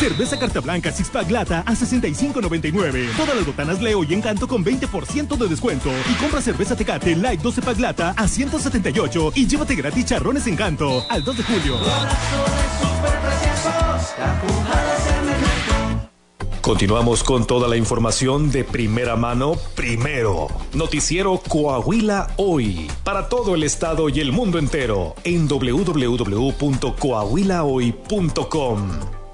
Cerveza Carta Blanca Six Pack Lata a $65.99. Todas las botanas Leo y Encanto con 20% de descuento. Y compra cerveza Tecate Light 12 Pack Lata a $178 y llévate gratis charrones Encanto al 2 de julio. Continuamos con toda la información de primera mano, primero. Noticiero Coahuila Hoy, para todo el estado y el mundo entero, en www.coahuilahoy.com.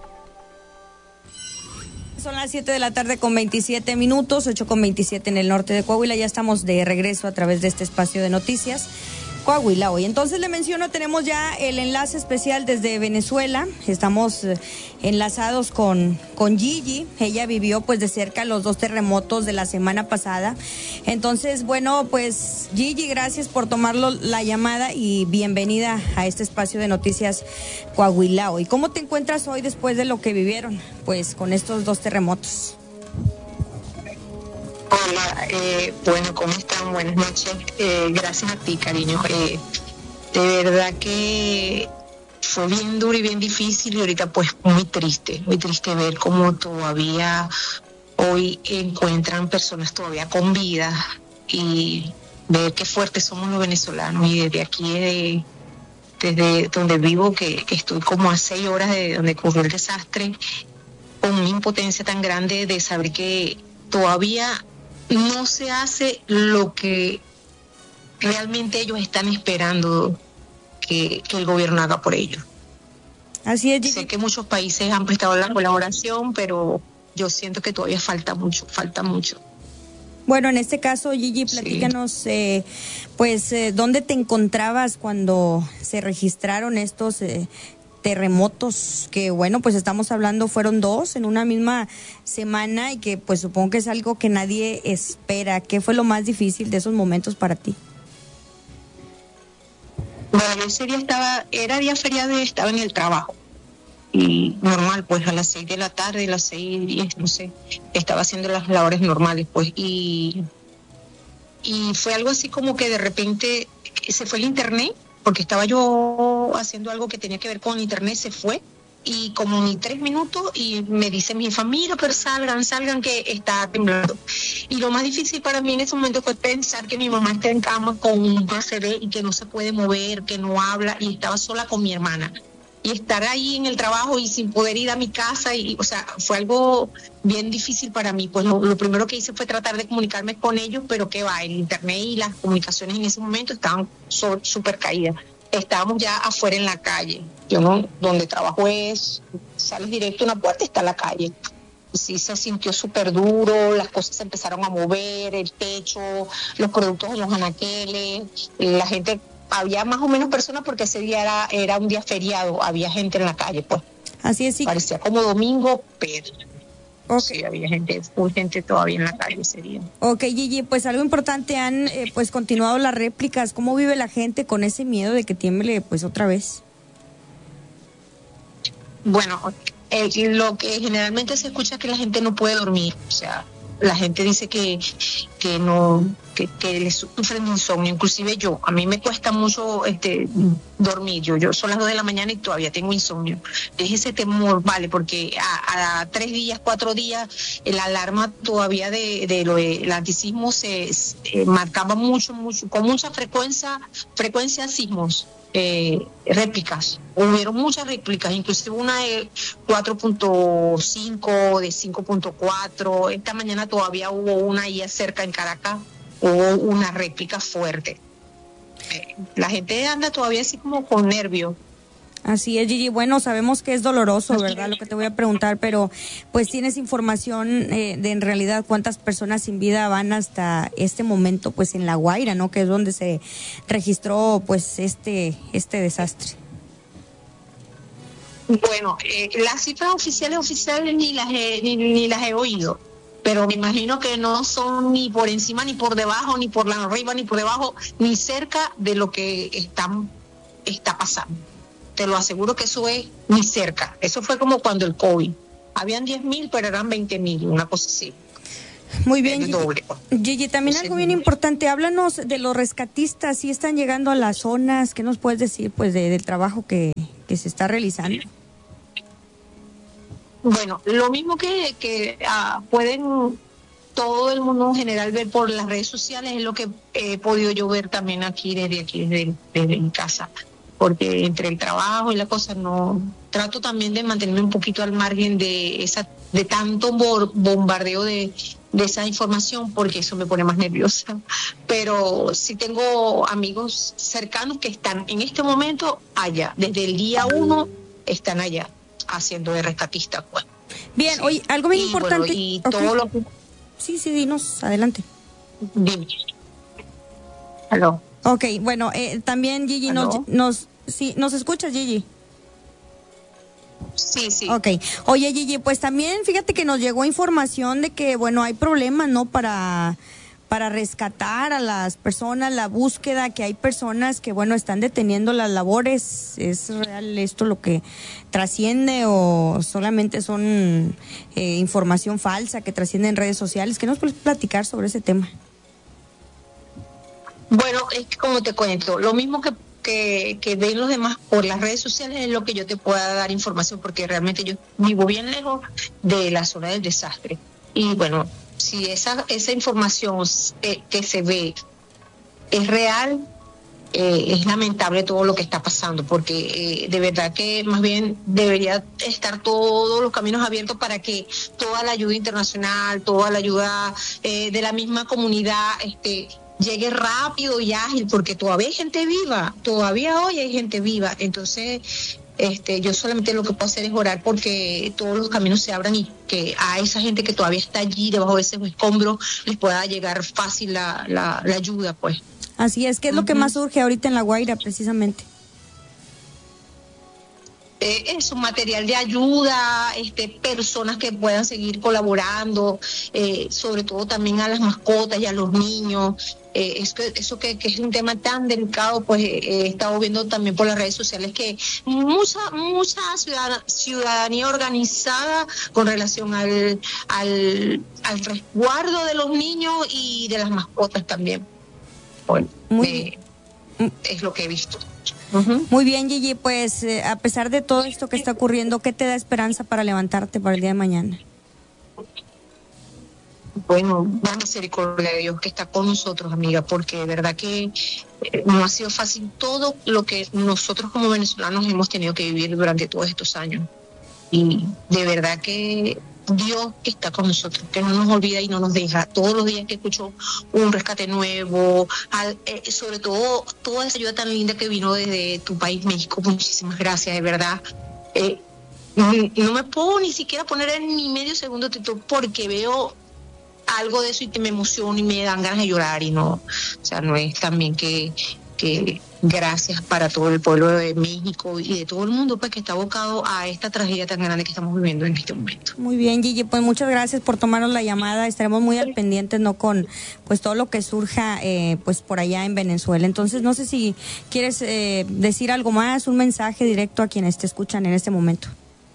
Son las 7 de la tarde con 27 minutos, 8 con 27 en el norte de Coahuila. Ya estamos de regreso a través de este espacio de noticias Coahuila Hoy. Entonces le menciono, tenemos ya el enlace especial desde Venezuela. Estamos enlazados con Gigi. Ella vivió pues de cerca los 2 terremotos de la semana pasada. Entonces, bueno, pues Gigi, gracias por tomarlo la llamada y bienvenida a este espacio de noticias Coahuila Hoy. ¿Cómo te encuentras hoy después de lo que vivieron pues con estos 2 terremotos? Hola, bueno, ¿cómo están? Buenas noches. Gracias a ti, cariño. De verdad que fue bien duro y bien difícil y ahorita pues muy triste ver cómo todavía hoy encuentran personas todavía con vida y ver qué fuertes somos los venezolanos. Y desde aquí, desde donde vivo, que estoy como a 6 horas de donde ocurrió el desastre, con una impotencia tan grande de saber que todavía no se hace lo que realmente ellos están esperando que el gobierno haga por ellos. Así es, Gigi. Sé que muchos países han prestado la colaboración, pero yo siento que todavía falta mucho. Bueno, en este caso, Gigi, platícanos, ¿dónde te encontrabas cuando se registraron estos terremotos? Que bueno, pues estamos hablando, fueron 2 en una misma semana y que pues supongo que es algo que nadie espera. ¿Qué fue lo más difícil de esos momentos para ti? Bueno, ese día era día feriado y estaba en el trabajo. Y normal, pues a las 6 de la tarde, a las 6:10, no sé, estaba haciendo las labores normales, pues, y fue algo así como que de repente se fue el internet, porque estaba yo haciendo algo que tenía que ver con internet, se fue, y como ni 3 minutos, y me dice mi familia, pero salgan que está temblando. Y lo más difícil para mí en ese momento fue pensar que mi mamá está en cama con un ACV y que no se puede mover, que no habla, y estaba sola con mi hermana. Y estar ahí en el trabajo y sin poder ir a mi casa, o sea, fue algo bien difícil para mí. Pues lo primero que hice fue tratar de comunicarme con ellos, pero qué va, el internet y las comunicaciones en ese momento estaban súper caídas. Estábamos ya afuera en la calle. Yo no, donde trabajo sales directo a una puerta, está la calle. Sí, se sintió súper duro, las cosas se empezaron a mover, el techo, los productos en los anaqueles, la gente. Había más o menos personas porque ese día era un día feriado, había gente en la calle, pues. Así es, sí. Parecía como domingo, pero sí, había gente todavía en la calle ese día. Ok, Gigi, pues algo importante, han pues continuado las réplicas. ¿Cómo vive la gente con ese miedo de que tiemble pues otra vez? Bueno, lo que generalmente se escucha es que la gente no puede dormir, o sea, la gente dice que les sufren insomnio, inclusive a mí me cuesta mucho dormir, yo son las 2 de la mañana y todavía tengo insomnio. Es ese temor, vale, porque a 3 días, 4 días, la alarma todavía de lo del antisismo se marcaba mucho, con mucha frecuencia sismos. Réplicas, hubieron muchas réplicas, inclusive una de 4.5, de 5.4, esta mañana todavía hubo una ahí cerca en Caracas, hubo una réplica fuerte. La gente anda todavía así como con nervios. Así es, Gigi. Bueno, sabemos que es doloroso, ¿verdad? Lo que te voy a preguntar, pero pues tienes información de en realidad cuántas personas sin vida van hasta este momento, pues en La Guaira, ¿no? Que es donde se registró, pues este desastre. Bueno, las cifras oficiales ni las he oído, pero me imagino que no son ni por encima, ni por debajo, ni por la arriba, ni por debajo, ni cerca de lo que está pasando. Te lo aseguro que eso es ni cerca. Eso fue como cuando el COVID. Habían 10,000, pero eran 20,000, una cosa así. Muy bien, el doble. Gigi, también algo bien importante, háblanos de los rescatistas, si están llegando a las zonas, ¿qué nos puedes decir pues del trabajo que se está realizando? Bueno, lo mismo que pueden todo el mundo en general ver por las redes sociales es lo que he podido yo ver también desde mi casa, porque entre el trabajo y la cosa no trato también de mantenerme un poquito al margen de tanto bombardeo de esa información, porque eso me pone más nerviosa. Pero sí tengo amigos cercanos que están en este momento allá, desde el día 1 están allá haciendo de rescatistas. Pues. Bien, sí. Oye, algo bien importante. Bueno, y okay. Todo lo que... Sí, dinos, adelante. Dime. Aló. Ok, bueno, también Gigi nos escuchas, Gigi. Sí. Ok. Oye, Gigi, pues también fíjate que nos llegó información de que, bueno, hay problemas, ¿no? Para rescatar a las personas, la búsqueda, que hay personas que, bueno, están deteniendo las labores. ¿Es real esto lo que trasciende o solamente son información falsa que trasciende en redes sociales? ¿Qué nos puedes platicar sobre ese tema? Bueno, es que como te cuento, lo mismo que ven los demás por las redes sociales es lo que yo te pueda dar información, porque realmente yo vivo bien lejos de la zona del desastre. Y bueno, si esa información que se ve es real, es lamentable todo lo que está pasando, porque de verdad que más bien debería estar todos los caminos abiertos para que toda la ayuda internacional, toda la ayuda de la misma comunidad llegue rápido y ágil, porque todavía hay gente viva, todavía hoy hay gente viva. Entonces yo solamente lo que puedo hacer es orar porque todos los caminos se abran y que a esa gente que todavía está allí debajo de esos escombros les pueda llegar fácil la ayuda, pues. Así es, ¿qué es lo que más surge ahorita en La Guaira, precisamente? Es un material de ayuda, personas que puedan seguir colaborando, sobre todo también a las mascotas y a los niños. Eso que es un tema tan delicado, pues he estado viendo también por las redes sociales que mucha ciudadanía organizada con relación al resguardo de los niños y de las mascotas también. Bueno, es lo que he visto. Uh-huh. Muy bien, Gigi, pues a pesar de todo esto que está ocurriendo, ¿qué te da esperanza para levantarte para el día de mañana? Bueno, la misericordia de Dios que está con nosotros, amiga, porque de verdad que no ha sido fácil todo lo que nosotros como venezolanos hemos tenido que vivir durante todos estos años. Y de verdad que Dios está con nosotros, que no nos olvida y no nos deja. Todos los días que escucho un rescate nuevo, sobre todo toda esa ayuda tan linda que vino desde tu país, México, muchísimas gracias, de verdad. No me puedo ni siquiera poner en ni medio segundo título porque veo algo de eso y que me emociona y me dan ganas de llorar y no, o sea, no es también que gracias para todo el pueblo de México y de todo el mundo pues que está abocado a esta tragedia tan grande que estamos viviendo en este momento. Muy bien, Gigi, pues muchas gracias por tomarnos la llamada. Estaremos muy al pendiente, ¿no? Con pues todo lo que surja pues por allá en Venezuela. Entonces, no sé si quieres decir algo más, un mensaje directo a quienes te escuchan en este momento.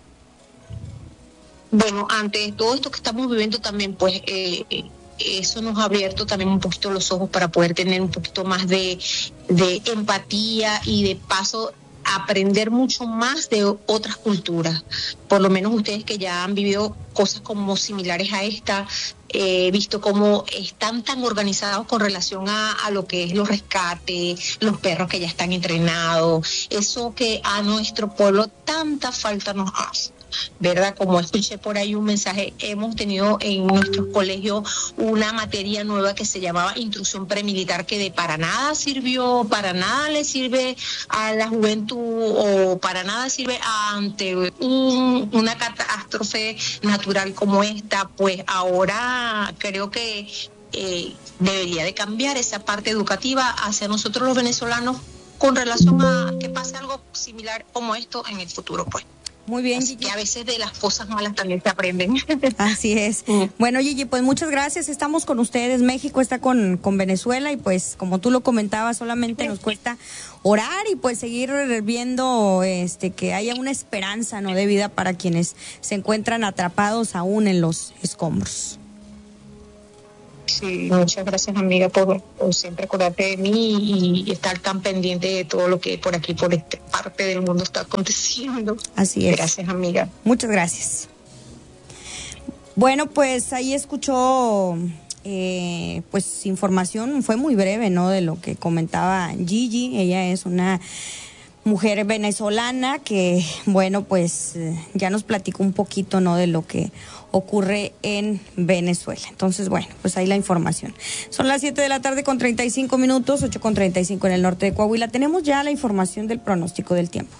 Bueno, ante todo esto que estamos viviendo también, pues eso nos ha abierto también un poquito los ojos para poder tener un poquito más de empatía y de paso aprender mucho más de otras culturas. Por lo menos ustedes que ya han vivido cosas como similares a esta, visto cómo están tan organizados con relación a lo que es los rescates, los perros que ya están entrenados, eso que a nuestro pueblo tanta falta nos hace. ¿Verdad? Como escuché por ahí un mensaje, hemos tenido en nuestros colegios una materia nueva que se llamaba instrucción premilitar, que para nada sirvió, para nada le sirve a la juventud o para nada sirve ante una catástrofe natural como esta. Pues ahora creo que debería de cambiar esa parte educativa hacia nosotros los venezolanos con relación a que pase algo similar como esto en el futuro, pues. Muy bien, Así Gigi. Que a veces de las cosas malas también se aprenden. Así es. Bueno, Gigi, pues muchas gracias. Estamos con ustedes. México está con Venezuela y pues como tú lo comentabas, solamente nos cuesta orar y pues seguir viendo que haya una esperanza, ¿no?, de vida para quienes se encuentran atrapados aún en los escombros. Sí, muchas gracias, amiga, por siempre acordarte de mí y estar tan pendiente de todo lo que por aquí, por esta parte del mundo está aconteciendo. Así es. Gracias, amiga. Muchas gracias. Bueno, pues ahí escuchó pues información, fue muy breve, ¿no? De lo que comentaba Gigi. Ella es una mujer venezolana que, bueno, pues ya nos platicó un poquito, ¿no? De lo que ocurre en Venezuela. Entonces, bueno, pues ahí la información. Son las 7 de la tarde con 35 minutos, 8:35 en el norte de Coahuila. Tenemos ya la información del pronóstico del tiempo.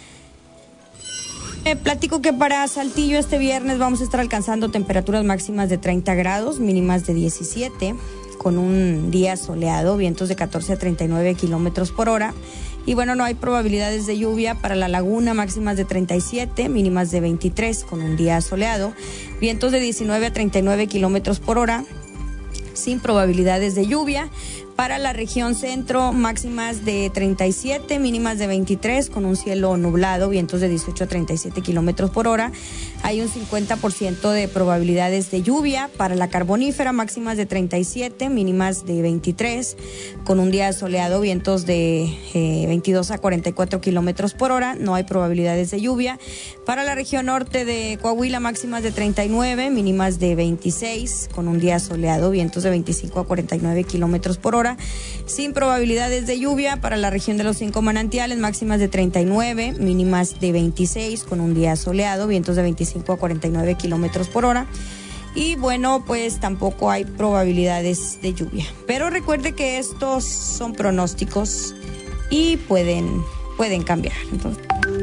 Platico que para Saltillo este viernes vamos a estar alcanzando temperaturas máximas de 30 grados, mínimas de 17, con un día soleado, vientos de 14 a 39 kilómetros por hora. Y bueno, no hay probabilidades de lluvia. Para La Laguna, máximas de 37, mínimas de 23, con un día soleado, vientos de 19 a 39 kilómetros por hora, sin probabilidades de lluvia. Para la región centro, máximas de 37, mínimas de 23, con un cielo nublado, vientos de 18 a 37 kilómetros por hora. Hay un 50% de probabilidades de lluvia. Para la Carbonífera, máximas de 37, mínimas de 23, con un día soleado, vientos de 22 a 44 kilómetros por hora. No hay probabilidades de lluvia. Para la región norte de Coahuila, máximas de 39, mínimas de 26, con un día soleado, vientos de 25 a 49 kilómetros por hora. Sin probabilidades de lluvia. Para la región de los 5 manantiales, máximas de 39, mínimas de 26, con un día soleado, vientos de 25 a 49 kilómetros por hora. Y bueno, pues tampoco hay probabilidades de lluvia. Pero recuerde que estos son pronósticos y pueden cambiar. Entonces,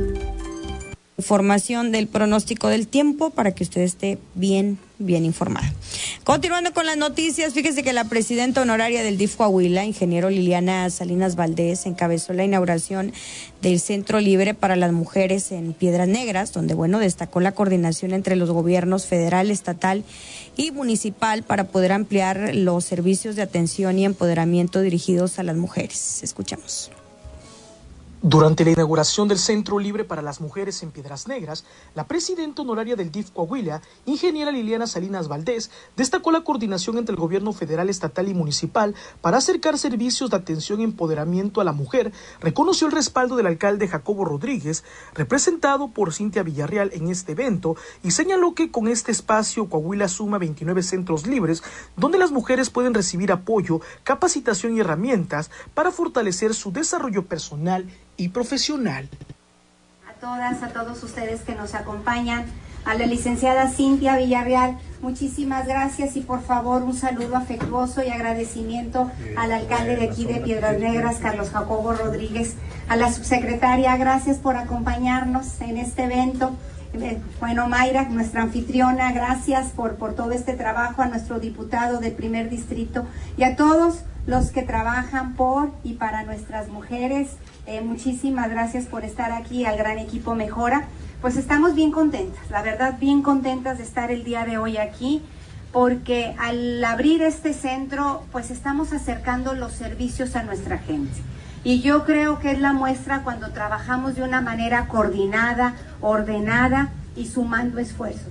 información del pronóstico del tiempo para que usted esté bien informada. Continuando con las noticias, fíjese que la presidenta honoraria del DIF Coahuila, ingeniero Liliana Salinas Valdés, encabezó la inauguración del Centro Libre para las Mujeres en Piedras Negras, donde, bueno, destacó la coordinación entre los gobiernos federal, estatal y municipal para poder ampliar los servicios de atención y empoderamiento dirigidos a las mujeres. Escuchamos. Durante la inauguración del Centro Libre para las Mujeres en Piedras Negras, la presidenta honoraria del DIF Coahuila, ingeniera Liliana Salinas Valdés, destacó la coordinación entre el gobierno federal, estatal y municipal para acercar servicios de atención y empoderamiento a la mujer. Reconoció el respaldo del alcalde Jacobo Rodríguez, representado por Cintia Villarreal en este evento, y señaló que con este espacio Coahuila suma 29 centros libres donde las mujeres pueden recibir apoyo, capacitación y herramientas para fortalecer su desarrollo personal y profesional. A todas, a todos ustedes que nos acompañan, a la licenciada Cintia Villarreal, muchísimas gracias y por favor un saludo afectuoso y agradecimiento al alcalde de aquí de Piedras Negras, Carlos Jacobo Rodríguez, a la subsecretaria, gracias por acompañarnos en este evento. Bueno, Mayra, nuestra anfitriona, gracias por todo este trabajo, a nuestro diputado del primer distrito y a todos los que trabajan por y para nuestras mujeres. Muchísimas gracias por estar aquí, al gran equipo Mejora. Pues estamos bien contentas, la verdad, bien contentas de estar el día de hoy aquí, porque al abrir este centro, pues estamos acercando los servicios a nuestra gente. Y yo creo que es la muestra cuando trabajamos de una manera coordinada, ordenada y sumando esfuerzos.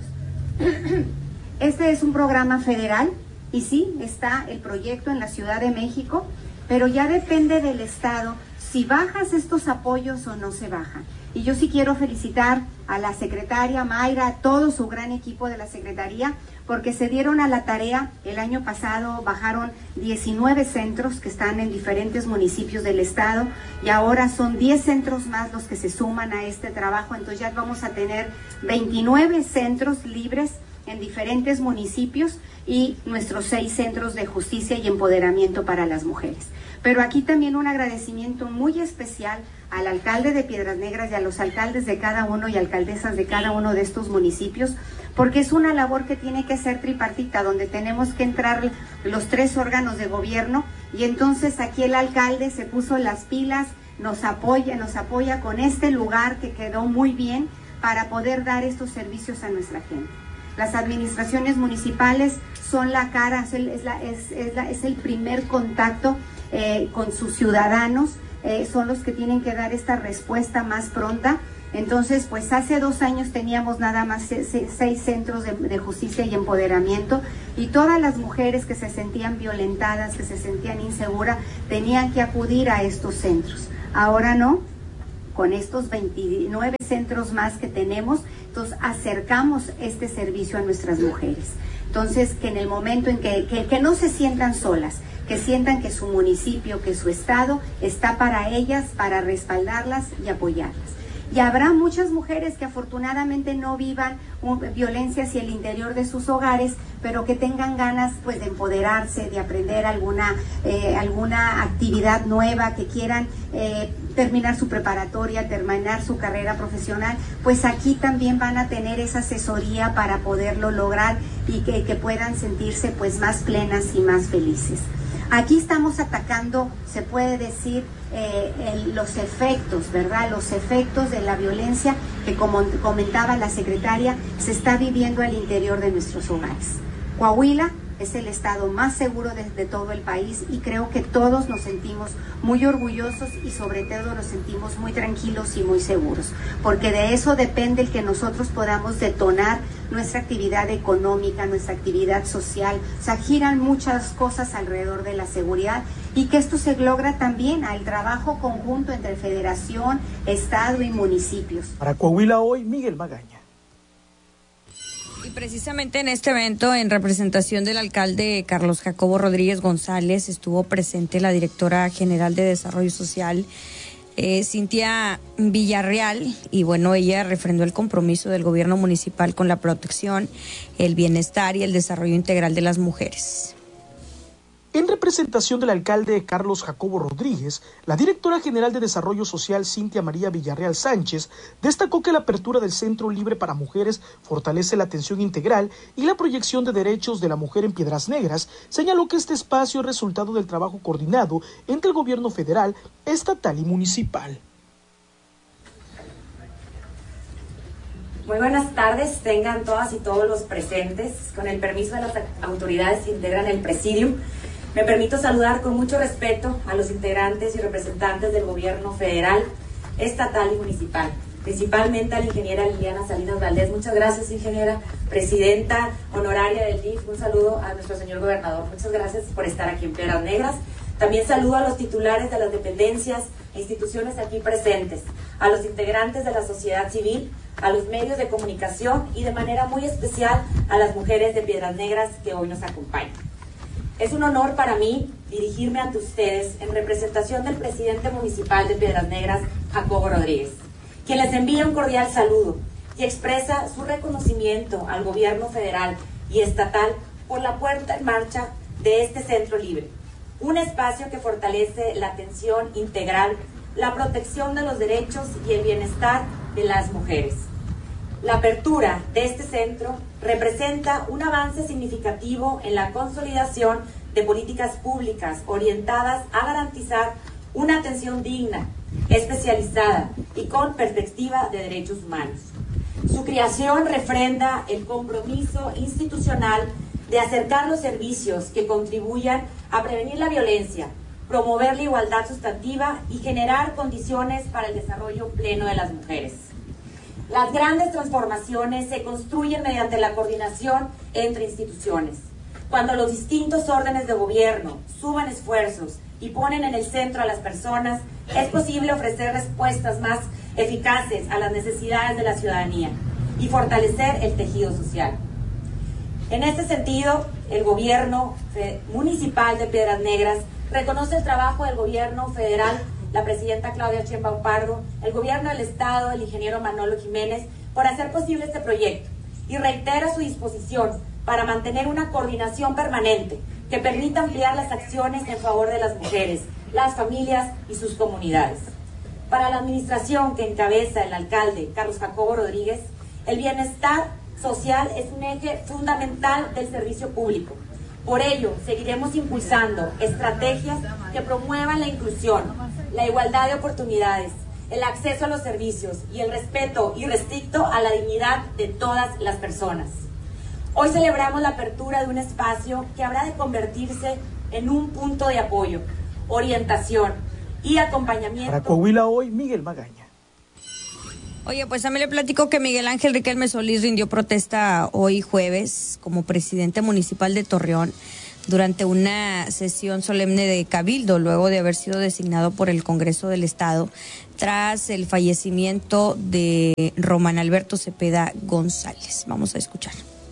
Este es un programa federal y sí, está el proyecto en la Ciudad de México, pero ya depende del Estado si bajas estos apoyos o no se bajan. Y yo sí quiero felicitar a la secretaria Mayra, a todo su gran equipo de la Secretaría, porque se dieron a la tarea. El año pasado bajaron 19 centros que están en diferentes municipios del estado y ahora son 10 centros más los que se suman a este trabajo. Entonces ya vamos a tener 29 centros libres en diferentes municipios y nuestros 6 centros de justicia y empoderamiento para las mujeres. Pero aquí también un agradecimiento muy especial al alcalde de Piedras Negras y a los alcaldes de cada uno y alcaldesas de cada uno de estos municipios, porque es una labor que tiene que ser tripartita, donde tenemos que entrar los 3 órganos de gobierno, y entonces aquí el alcalde se puso las pilas, nos apoya con este lugar que quedó muy bien para poder dar estos servicios a nuestra gente. Las administraciones municipales son la cara, es el primer contacto con sus ciudadanos, son los que tienen que dar esta respuesta más pronta. Entonces, pues hace 2 años teníamos nada más 6 centros de justicia y empoderamiento, y todas las mujeres que se sentían violentadas, que se sentían inseguras, tenían que acudir a estos centros. Ahora no, con estos 29 centros más que tenemos, proyectos acercamos este servicio a nuestras mujeres. Entonces, que en el momento en que no se sientan solas, que sientan que su municipio, que su estado está para ellas, para respaldarlas y apoyarlas. Y habrá muchas mujeres que afortunadamente no vivan violencia hacia el interior de sus hogares, pero que tengan ganas pues de empoderarse, de aprender alguna actividad nueva, que quieran terminar su preparatoria, terminar su carrera profesional, pues aquí también van a tener esa asesoría para poderlo lograr y que puedan sentirse pues más plenas y más felices. Aquí estamos atacando, se puede decir, los efectos, ¿verdad? Los efectos de la violencia que, como comentaba la secretaria, se está viviendo al interior de nuestros hogares. Coahuila es el estado más seguro de todo el país y creo que todos nos sentimos muy orgullosos y sobre todo nos sentimos muy tranquilos y muy seguros, porque de eso depende el que nosotros podamos detonar nuestra actividad económica, nuestra actividad social. O sea, giran muchas cosas alrededor de la seguridad y que esto se logra también al trabajo conjunto entre federación, estado y municipios. Para Coahuila Hoy, Miguel Magaña. Y precisamente en este evento, en representación del alcalde Carlos Jacobo Rodríguez González, estuvo presente la directora general de Desarrollo Social, Cintia Villarreal, y bueno, ella refrendó el compromiso del gobierno municipal con la protección, el bienestar y el desarrollo integral de las mujeres. En representación del alcalde Carlos Jacobo Rodríguez, la directora general de Desarrollo Social, Cintia María Villarreal Sánchez, destacó que la apertura del Centro Libre para Mujeres fortalece la atención integral y la proyección de derechos de la mujer en Piedras Negras. Señaló que este espacio es resultado del trabajo coordinado entre el gobierno federal, estatal y municipal. Muy buenas tardes, tengan todas y todos los presentes. Con el permiso de las autoridades que integran el presidium, me permito saludar con mucho respeto a los integrantes y representantes del gobierno federal, estatal y municipal, principalmente a la ingeniera Liliana Salinas Valdés. Muchas gracias, ingeniera, presidenta honoraria del DIF. Un saludo a nuestro señor gobernador. Muchas gracias por estar aquí en Piedras Negras. También saludo a los titulares de las dependencias e instituciones aquí presentes, a los integrantes de la sociedad civil, a los medios de comunicación y de manera muy especial a las mujeres de Piedras Negras que hoy nos acompañan. Es un honor para mí dirigirme ante ustedes en representación del presidente municipal de Piedras Negras, Jacobo Rodríguez, quien les envía un cordial saludo y expresa su reconocimiento al gobierno federal y estatal por la puesta en marcha de este Centro Libre, un espacio que fortalece la atención integral, la protección de los derechos y el bienestar de las mujeres. La apertura de este centro representa un avance significativo en la consolidación de políticas públicas orientadas a garantizar una atención digna, especializada y con perspectiva de derechos humanos. Su creación refrenda el compromiso institucional de acercar los servicios que contribuyan a prevenir la violencia, promover la igualdad sustantiva y generar condiciones para el desarrollo pleno de las mujeres. Las grandes transformaciones se construyen mediante la coordinación entre instituciones. Cuando los distintos órdenes de gobierno suman esfuerzos y ponen en el centro a las personas, es posible ofrecer respuestas más eficaces a las necesidades de la ciudadanía y fortalecer el tejido social. En este sentido, el gobierno municipal de Piedras Negras reconoce el trabajo del gobierno federal, la presidenta Claudia Sheinbaum Pardo, el gobierno del estado, el ingeniero Manolo Jiménez, por hacer posible este proyecto y reitera su disposición para mantener una coordinación permanente que permita ampliar las acciones en favor de las mujeres, las familias y sus comunidades. Para la administración que encabeza el alcalde Carlos Jacobo Rodríguez, el bienestar social es un eje fundamental del servicio público. Por ello, seguiremos impulsando estrategias que promuevan la inclusión, la igualdad de oportunidades, el acceso a los servicios y el respeto irrestricto a la dignidad de todas las personas. Hoy celebramos la apertura de un espacio que habrá de convertirse en un punto de apoyo, orientación y acompañamiento. Para Coahuila Hoy, Miguel Magaña. Oye, pues a mí le platico que Miguel Ángel Riquelme Solís rindió protesta hoy jueves como presidente municipal de Torreón durante una sesión solemne de Cabildo, luego de haber sido designado por el Congreso del Estado tras el fallecimiento de Román Alberto Cepeda González. Vamos a escuchar.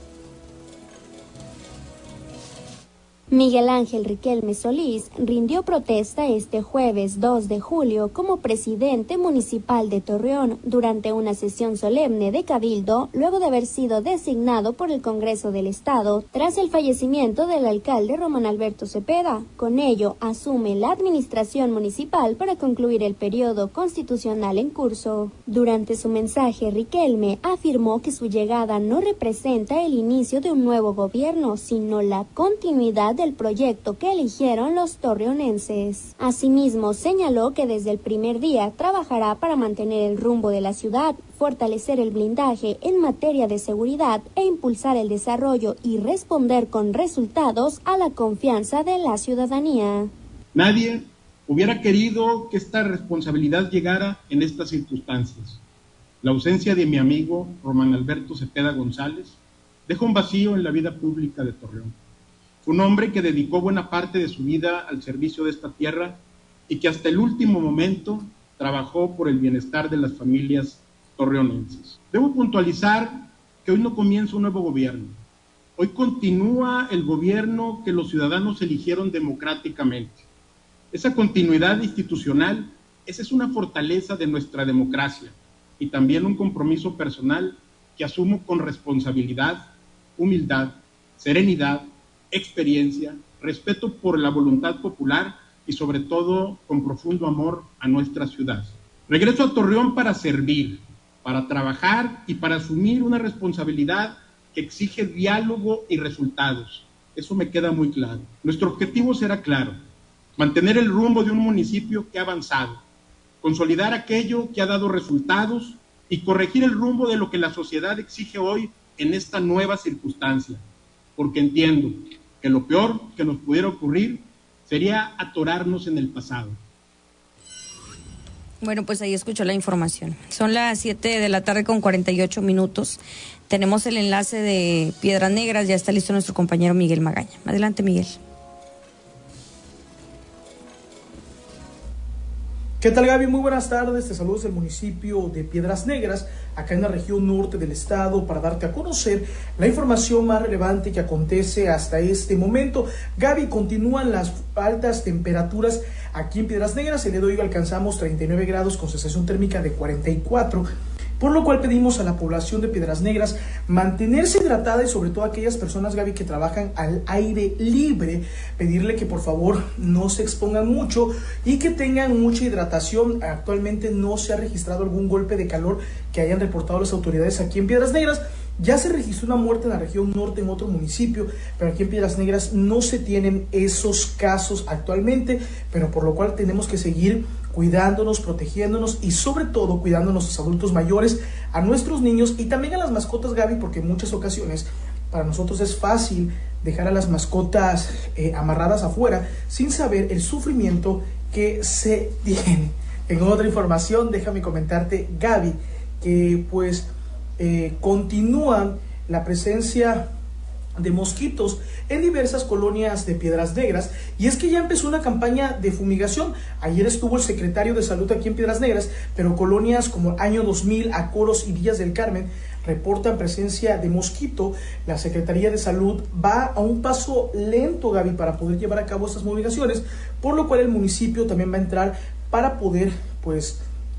Miguel Ángel Riquelme Solís rindió protesta este jueves 2 de julio como presidente municipal de Torreón durante una sesión solemne de Cabildo, luego de haber sido designado por el Congreso del Estado tras el fallecimiento del alcalde Román Alberto Cepeda. Con ello, asume la administración municipal para concluir el periodo constitucional en curso. Durante su mensaje, Riquelme afirmó que su llegada no representa el inicio de un nuevo gobierno, sino la continuidad del proyecto que eligieron los torreonenses. Asimismo, señaló que desde el primer día trabajará para mantener el rumbo de la ciudad, fortalecer el blindaje en materia de seguridad e impulsar el desarrollo y responder con resultados a la confianza de la ciudadanía. Nadie hubiera querido que esta responsabilidad llegara en estas circunstancias. La ausencia de mi amigo Román Alberto Cepeda González deja un vacío en la vida pública de Torreón. Un hombre que dedicó buena parte de su vida al servicio de esta tierra y que hasta el último momento trabajó por el bienestar de las familias torreonenses. Debo puntualizar que hoy no comienza un nuevo gobierno. Hoy continúa el gobierno que los ciudadanos eligieron democráticamente. Esa continuidad institucional, esa es una fortaleza de nuestra democracia y también un compromiso personal que asumo con responsabilidad, humildad, serenidad, experiencia, respeto por la voluntad popular y sobre todo con profundo amor a nuestra ciudad. Regreso a Torreón para servir, para trabajar y para asumir una responsabilidad que exige diálogo y resultados. Eso me queda muy claro. Nuestro objetivo será claro: mantener el rumbo de un municipio que ha avanzado, consolidar aquello que ha dado resultados y corregir el rumbo de lo que la sociedad exige hoy en esta nueva circunstancia, porque entiendo que lo peor que nos pudiera ocurrir sería atorarnos en el pasado. Bueno, pues ahí escuchó la información. Son las 7 de la tarde con 48 minutos. Tenemos el enlace de Piedras Negras. Ya está listo nuestro compañero Miguel Magaña. Adelante, Miguel. ¿Qué tal, Gaby? Muy buenas tardes, te saludos del municipio de Piedras Negras, acá en la región norte del estado, para darte a conocer la información más relevante que acontece hasta este momento. Gaby, continúan las altas temperaturas aquí en Piedras Negras. El día de hoy alcanzamos 39 grados con sensación térmica de 44, por lo cual pedimos a la población de Piedras Negras mantenerse hidratada y sobre todo a aquellas personas, Gaby, que trabajan al aire libre, pedirle que por favor no se expongan mucho y que tengan mucha hidratación. Actualmente no se ha registrado algún golpe de calor que hayan reportado las autoridades aquí en Piedras Negras. Ya se registró una muerte en la región norte en otro municipio, pero aquí en Piedras Negras no se tienen esos casos actualmente, pero por lo cual tenemos que seguir cuidándonos, protegiéndonos y sobre todo cuidando a nuestros adultos mayores, a nuestros niños y también a las mascotas, Gaby, porque en muchas ocasiones para nosotros es fácil dejar a las mascotas amarradas afuera sin saber el sufrimiento que se tiene. En otra información, déjame comentarte, Gaby, que pues continúa la presencia de mosquitos en diversas colonias de Piedras Negras, y es que ya empezó una campaña de fumigación. Ayer estuvo el secretario de Salud aquí en Piedras Negras, pero colonias como Año 2000, Acoros y Villas del Carmen reportan presencia de mosquito. La Secretaría de Salud va a un paso lento, Gaby, para poder llevar a cabo estas fumigaciones, por lo cual el municipio también va a entrar para poder pues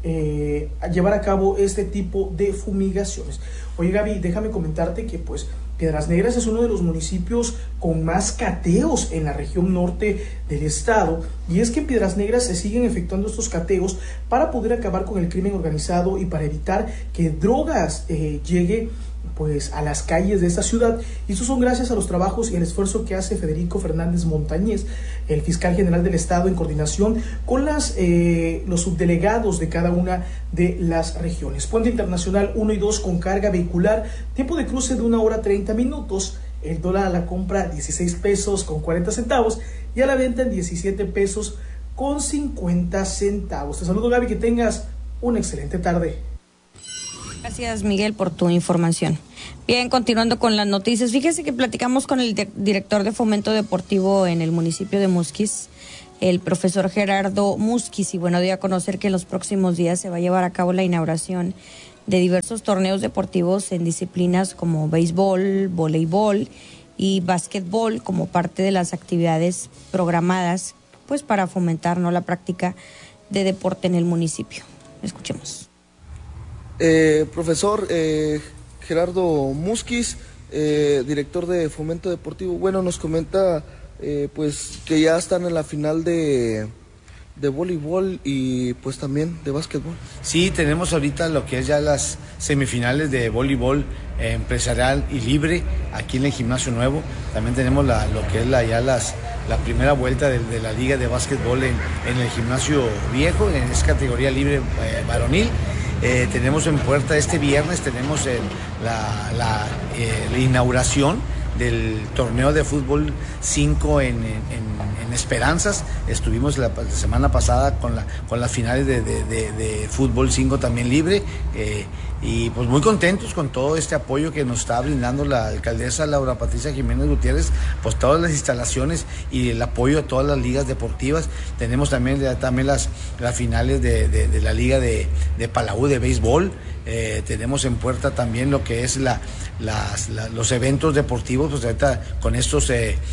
llevar a cabo este tipo de fumigaciones. Oye, Gaby, déjame comentarte que pues Piedras Negras es uno de los municipios con más cateos en la región norte del estado, y es que en Piedras Negras se siguen efectuando estos cateos para poder acabar con el crimen organizado y para evitar que drogas llegue pues a las calles de esta ciudad, y eso son gracias a los trabajos y el esfuerzo que hace Federico Fernández Montañez, el fiscal general del estado, en coordinación con los subdelegados de cada una de las regiones. Puente Internacional 1 y 2 con carga vehicular, tiempo de cruce de 1 hora 30 minutos, el dólar a la compra 16 pesos con 40 centavos y a la venta en 17 pesos con 50 centavos. Te saludo, Gaby, que tengas una excelente tarde. Gracias, Miguel, por tu información. Bien, continuando con las noticias, fíjese que platicamos con el director de Fomento Deportivo en el municipio de Musquis, el profesor Gerardo Musquiz, y bueno, dio a conocer que en los próximos días se va a llevar a cabo la inauguración de diversos torneos deportivos en disciplinas como béisbol, voleibol y básquetbol como parte de las actividades programadas pues para fomentar, ¿no?, la práctica de deporte en el municipio. Escuchemos. Profesor Gerardo Musquiz, director de Fomento Deportivo, bueno, nos comenta pues que ya están en la final de voleibol y pues también de básquetbol. Sí, tenemos ahorita lo que es ya las semifinales de voleibol empresarial y libre aquí en el Gimnasio Nuevo. También tenemos lo que es la primera vuelta de la liga de básquetbol en el Gimnasio Viejo, en esa categoría libre varonil. Tenemos en puerta este viernes, tenemos la inauguración del torneo de fútbol 5 en Esperanzas. Estuvimos la semana pasada con las finales de fútbol 5 también libre, y pues muy contentos con todo este apoyo que nos está brindando la alcaldesa Laura Patricia Jiménez Gutiérrez, pues todas las instalaciones y el apoyo a todas las ligas deportivas. Tenemos también las finales de la liga de Palau de béisbol. Tenemos en puerta también lo que es los eventos deportivos, pues ahorita con estos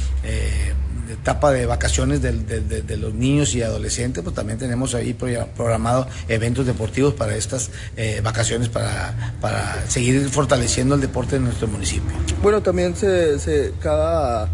etapa de vacaciones de los niños y adolescentes, pues también tenemos ahí programado eventos deportivos para estas vacaciones para seguir fortaleciendo el deporte en nuestro municipio. Bueno, también cada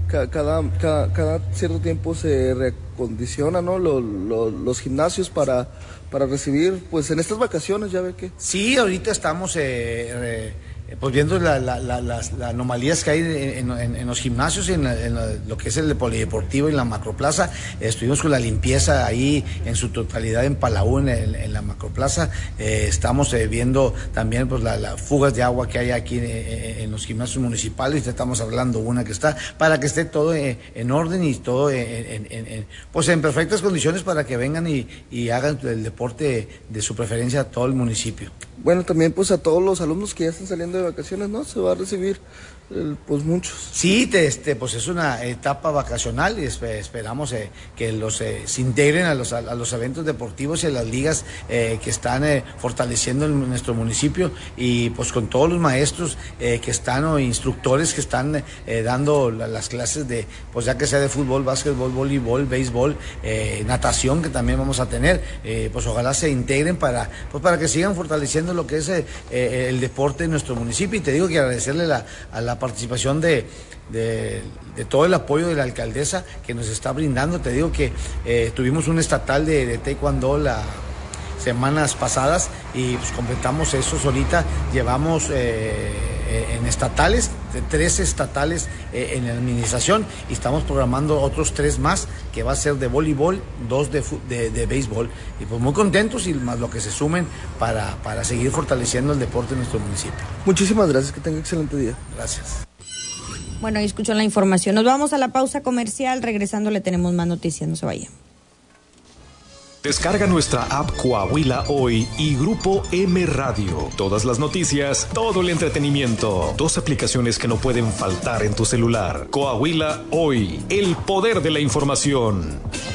cierto tiempo se reacondiciona, ¿no?, los gimnasios para recibir, pues en estas vacaciones, ya ve que... Sí, ahorita estamos pues viendo las anomalías que hay en los gimnasios, en lo que es el polideportivo y la macroplaza. Estuvimos con la limpieza ahí en su totalidad en Palau, en la macroplaza. Estamos viendo también pues las fugas de agua que hay aquí en los gimnasios municipales. Ya estamos hablando una que está, para que esté todo en orden y todo pues en perfectas condiciones para que vengan y hagan el deporte de su preferencia a todo el municipio. Bueno, también pues a todos los alumnos que ya están saliendo de vacaciones, ¿no? Se va a recibir pues muchos. Sí, pues es una etapa vacacional y esperamos que se integren a los eventos deportivos y a las ligas que están fortaleciendo nuestro municipio, y pues con todos los maestros que están o instructores que están dando las clases de, pues ya que sea de fútbol, básquetbol, voleibol, béisbol, natación, que también vamos a tener, pues ojalá se integren para que sigan fortaleciendo lo que es el deporte en nuestro municipio. Y te digo que agradecerle a la participación de todo el apoyo de la alcaldesa que nos está brindando. Te digo que tuvimos un estatal de taekwondo las semanas pasadas y pues completamos eso ahorita. Llevamos en estatales, 3 estatales en la administración, y estamos programando otros 3 más, que va a ser de voleibol, 2 de béisbol, y pues muy contentos, y más lo que se sumen para seguir fortaleciendo el deporte en nuestro municipio. Muchísimas gracias, que tenga excelente día. Gracias. Bueno, ahí escuchó la información. Nos vamos a la pausa comercial. Regresando le tenemos más noticias. No se vaya. Descarga nuestra app Coahuila Hoy y Grupo M Radio. Todas las noticias, todo el entretenimiento. 2 aplicaciones que no pueden faltar en tu celular. Coahuila Hoy, el poder de la información.